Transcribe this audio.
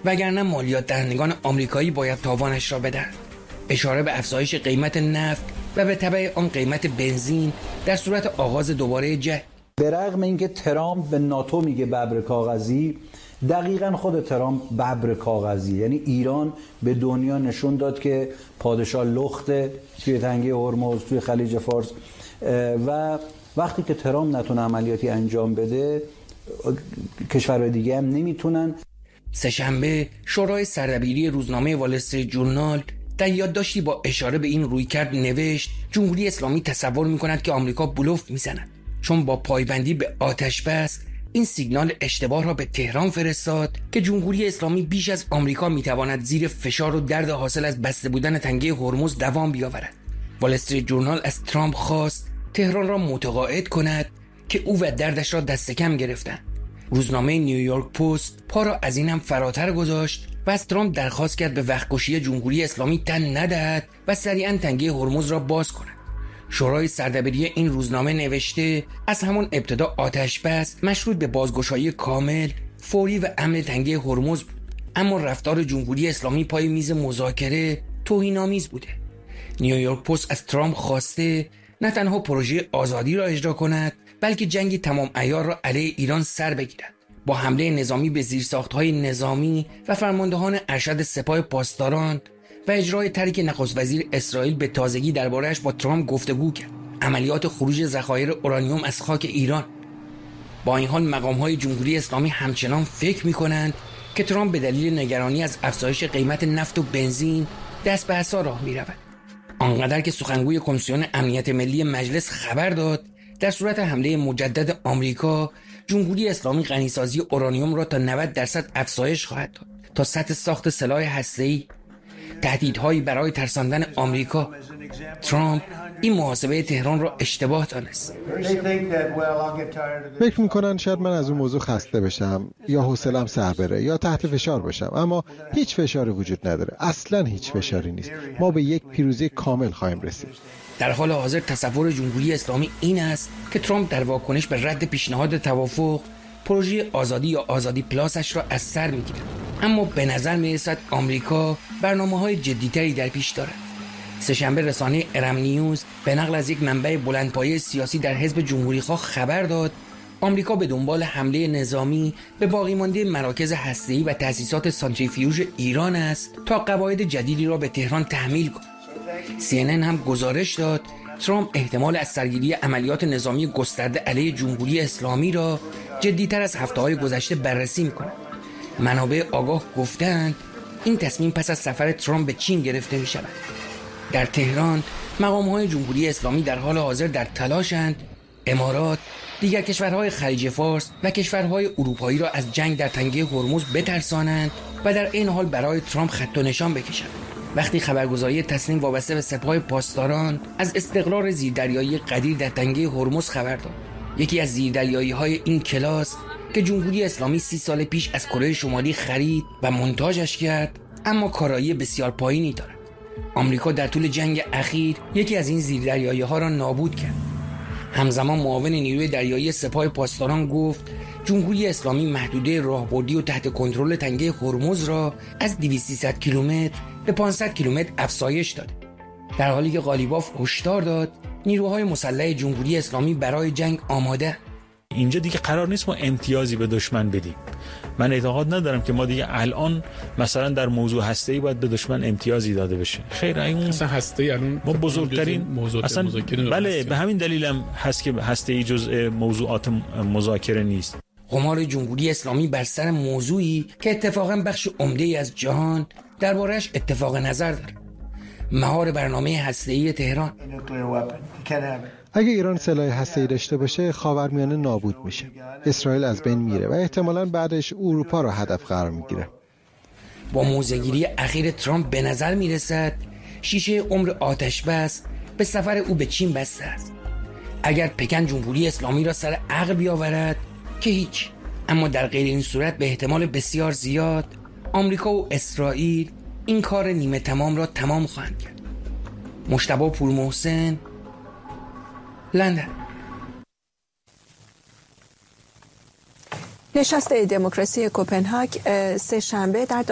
وگرنه مالیات دهندگان آمریکایی باید تاوانش را بدهند. اشاره به افزایش قیمت نفت و به تبع آن قیمت بنزین در صورت آغاز دوباره جنگ. به رغم اینکه ترامپ به ناتو میگه ببر کاغذی، دقیقاً خود ترامپ ببر کاغذی، یعنی ایران به دنیا نشون داد که پادشاه لخته توی تنگه هرمز، توی خلیج فارس، و وقتی که ترامپ نتونه عملیاتی انجام بده کشورهای دیگه هم نمیتونن. سه‌شنبه شورای سردبیری روزنامه وال استریت جورنال در یادداشتی با اشاره به این رویکرد نوشت جمهوری اسلامی تصور می‌کند که آمریکا بلوف می‌زند، چون با پایبندی به آتش بس این سیگنال اشتباه را به تهران فرستاد که جمهوری اسلامی بیش از آمریکا می‌تواند زیر فشار و درد حاصل از بسته بودن تنگه هرمز دوام بیاورد. وال استریت جورنال از ترامپ خواست تهران را متقاعد کند که او و دردش را دست کم گرفتند. روزنامه نیویورک پست پا را از این هم فراتر گذاشت و از ترامپ درخواست کرد به وقت‌کشی جمهوری اسلامی تن ندهد و سریعاً تنگه هرمز را باز کند. شورای سردبیری این روزنامه نوشته از همان ابتدا آتش بس مشروط به بازگشایی کامل، فوری و امن تنگه هرمز بود، اما رفتار جمهوری اسلامی پای میز مذاکره توهین‌آمیز بوده. نیویورک پست از ترامپ خواسته نه تنها پروژه آزادی را اجرا کند، بلکه جنگ تمام عیار را علیه ایران سر بگیرد. با حمله نظامی به زیرساخت‌های نظامی و فرماندهان ارشد سپاه پاسداران و اجرای طرحی که نخست وزیر اسرائیل به تازگی درباره‌اش با ترامپ گفتگو کرد، عملیات خروج ذخایر اورانیوم از خاک ایران. با این حال مقام‌های جمهوری اسلامی همچنان فکر می‌کنند که ترامپ به دلیل نگرانی از افزایش قیمت نفت و بنزین دست به عصا راه می‌رود. آنقدر که سخنگوی کمیسیون امنیت ملی مجلس خبر داد در صورت حمله مجدد آمریکا، جمهوری اسلامی غنیسازی اورانیوم را تا 90% افزایش خواهد داد تا سطح ساخت سلاح هسته‌ای. تهدیدهایی برای ترساندن آمریکا. ترامپ این محاسبه تهران را اشتباه دانست. فکر میکنن شاید من از اون موضوع خسته بشم یا حوصله‌ام سر بره یا تحت فشار باشم، اما هیچ فشاری وجود نداره، اصلا هیچ فشاری نیست. ما به یک پیروزی کامل خواهیم رسید. در حال حاضر تصور جمهوری اسلامی این است که ترامپ در واکنش به رد پیشنهاد توافق پروژه آزادی یا آزادی پلاسش را از سر میگیرد، اما به نظر میرسد آمریکا برنامه‌های جدی‌تری در پیش دارد. سه‌شنبه رسانه ارم نیوز به نقل از یک منبع بلندپایه سیاسی در حزب جمهوری‌خواه خبر داد آمریکا به دنبال حمله نظامی به باقی مانده مراکز هسته‌ای و تأسیسات سانتریفیوژ ایران است تا قواعد جدیدی را به تهران تحمیل کند. CNN هم گزارش داد ترامپ احتمال از سرگیری عملیات نظامی گسترده علیه جمهوری اسلامی را جدی‌تر از هفته‌های گذشته بررسی می‌کند. منابع آگاه گفتند این تصمیم پس از سفر ترامپ به چین گرفته می‌شود. در تهران مقام‌های جمهوری اسلامی در حال حاضر در تلاشند امارات، دیگر کشورهای خلیج فارس و کشورهای اروپایی را از جنگ در تنگه هرمز بترسانند و در این حال برای ترامپ خط و نشان بکشند. وقتی خبرگزاری تسنیم وابسته به سپاه پاسداران از استقرار زیردریایی قدیر در تنگه هرمز خبر داد، یکی از زیردریایی‌های این کلاس که جمهوری اسلامی 30 سال پیش از کره شمالی خرید و مونتاژش کرد، اما کارایی بسیار پایینی دارد. آمریکا در طول جنگ اخیر یکی از این زیردریایی‌ها را نابود کرد. همزمان معاون نیروی دریایی سپاه پاسداران گفت جمهوری اسلامی محدوده راهبردی و تحت کنترل تنگه هرمز را از 200 کیلومتر به 500 کیلومتر افزایش داده، در حالی که قالیباف هشدار داد نیروهای مسلح جمهوری اسلامی برای جنگ آماده. اینجا دیگه قرار نیست ما امتیازی به دشمن بدیم. من اعتقاد ندارم که ما دیگه الان مثلا در موضوع هسته‌ای باید به دشمن امتیازی داده بشه. خیر، اون اصلا هسته‌ای الان ما بزرگترین اصلا بله، به همین دلیلم هست که هسته‌ای جزء موضوعات مذاکره نیست. قمار جمهوری اسلامی بر سر موضوعی که اتفاقا بخش عمده‌ای از جهان درباره‌اش اتفاق نظر دارد. مهار برنامه هسته‌ای تهران. اگه ایران سلاح هسته‌ای داشته باشه خاورمیانه نابود میشه، اسرائیل از بین میره و احتمالاً بعدش اروپا را هدف قرار میگیره. با موضع‌گیری اخیر ترامپ به نظر میرسد شیشه عمر آتش بس به سفر او به چین بسته است. اگر پکن جمهوری اسلامی را سر عقل بیاورد که هیچ، اما در غیر این صورت به احتمال بسیار زیاد آمریکا و اسرائیل این کار نیمه تمام را تمام خواهند کرد. مجتبی پورمحسن، لندن. نشست دموکراسی کوپنهاگ سه‌شنبه در